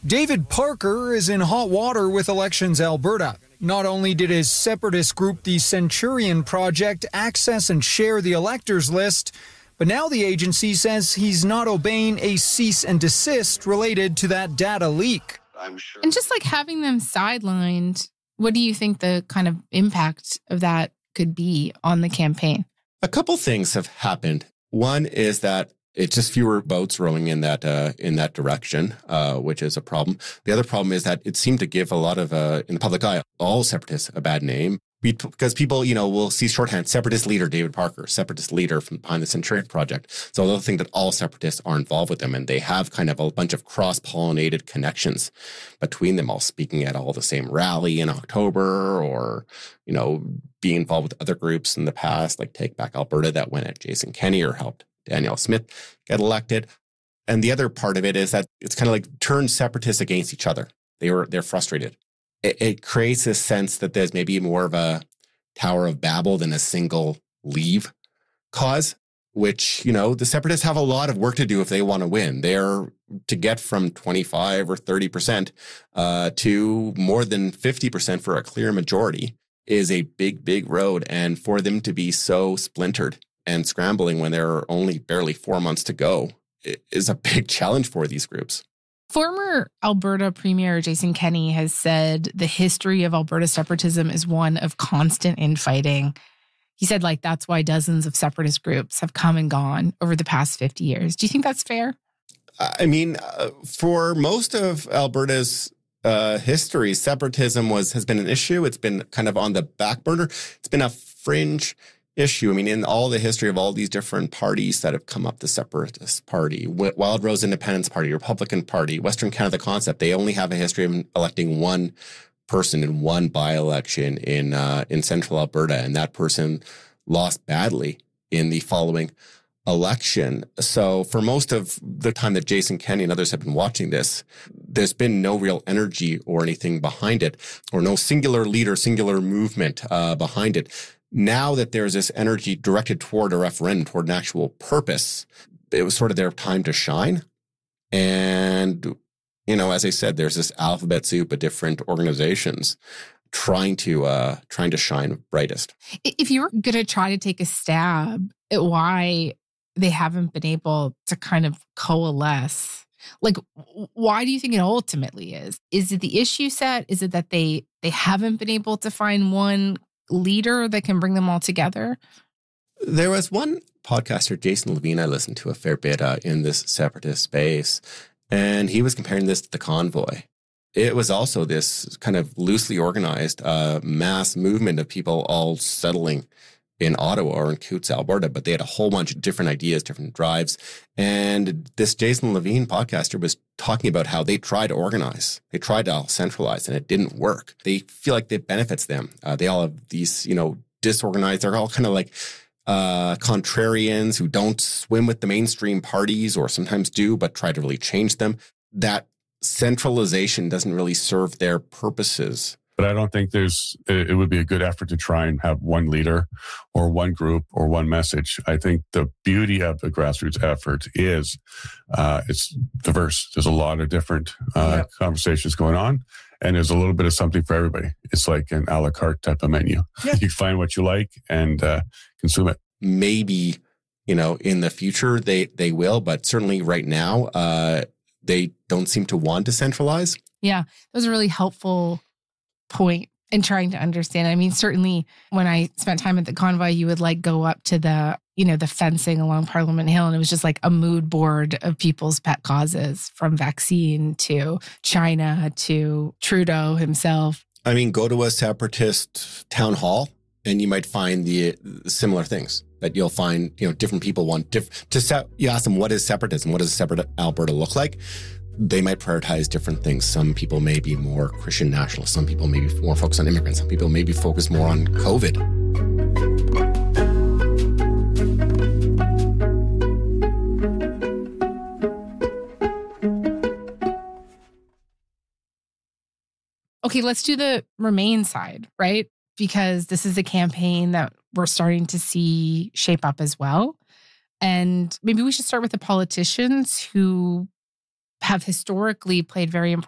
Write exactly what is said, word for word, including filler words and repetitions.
David Parker is in hot water with Elections Alberta. Not only did his separatist group, the Centurion Project, access and share the electors list, but now the agency says he's not obeying a cease and desist related to that data leak. I'm sure. And just like having them sidelined, what do you think the kind of impact of that could be on the campaign? A couple things have happened. One is that it's just fewer boats rowing in that uh, in that direction, uh, which is a problem. The other problem is that it seemed to give a lot of, uh, in the public eye, all separatists a bad name. Because people, you know, will see shorthand, separatist leader David Parker, separatist leader from behind the Centurion Project. So they'll think that all separatists are involved with them, and they have kind of a bunch of cross-pollinated connections between them, all speaking at all the same rally in October, or, you know, being involved with other groups in the past, like Take Back Alberta, that went at Jason Kenney or helped Danielle Smith get elected. And the other part of it is that it's kind of like turned separatists against each other. They were, they're frustrated. It, it creates this sense that there's maybe more of a Tower of Babel than a single leave cause, which, you know, the separatists have a lot of work to do if they want to win. They're to get from twenty-five or thirty percent uh, to more than fifty percent for a clear majority is a big, big road. And for them to be so splintered and scrambling when there are only barely four months to go is a big challenge for these groups. Former Alberta Premier Jason Kenney has said the history of Alberta separatism is one of constant infighting. He said, like, that's why dozens of separatist groups have come and gone over the past fifty years. Do you think that's fair? I mean, uh, for most of Alberta's uh, history, separatism was has been an issue. It's been kind of on the back burner. It's been a fringe issue. I mean, in all the history of all these different parties that have come up, the Separatist Party, Wild Rose Independence Party, Republican Party, Western Canada Concept, they only have a history of electing one person in one by-election in uh, in central Alberta, and that person lost badly in the following election. So for most of the time that Jason Kenney and others have been watching this, there's been no real energy or anything behind it, or no singular leader, singular movement uh, behind it. Now that there's this energy directed toward a referendum, toward an actual purpose, it was sort of their time to shine. And, you know, as I said, there's this alphabet soup of different organizations trying to uh, trying to shine brightest. If you were going to try to take a stab at why they haven't been able to kind of coalesce, like, why do you think it ultimately is? Is it the issue set? Is it that they they haven't been able to find one leader that can bring them all together? There was one podcaster, Jason Levine, I listened to a fair bit uh, in this separatist space, and he was comparing this to the convoy. It was also this kind of loosely organized uh, mass movement of people all settling in Ottawa or in Coutts, Alberta, but they had a whole bunch of different ideas, different drives. And this Jason Levine podcaster was talking about how they tried to organize. They tried to all centralize, and it didn't work. They feel like it benefits them. Uh, they all have these, you know, disorganized. They're all kind of like uh, contrarians who don't swim with the mainstream parties, or sometimes do, but try to really change them. That centralization doesn't really serve their purposes. But I don't think there's, it would be a good effort to try and have one leader or one group or one message. I think the beauty of the grassroots effort is uh, it's diverse. There's a lot of different uh, yeah. conversations going on, and there's a little bit of something for everybody. It's like an a la carte type of menu. Yeah. You find what you like and uh, consume it. Maybe, you know, in the future they, they will, but certainly right now uh, they don't seem to want to centralize. Yeah, that was a really helpful point in trying to understand. I mean, certainly when I spent time at the convoy, you would like go up to the, you know, the fencing along Parliament Hill, and it was just like a mood board of people's pet causes, from vaccine to China to Trudeau himself. I mean, go to a separatist town hall and you might find the uh, similar things. That you'll find, you know, different people want diff- to set. You ask them, what is separatism? What does a separate Alberta look like? They might prioritize different things. Some people may be more Christian nationalists. Some people may be more focused on immigrants. Some people may be focused more on COVID. Okay, let's do the Remain side, right? Because this is a campaign that we're starting to see shape up as well. And maybe we should start with the politicians who have historically played very important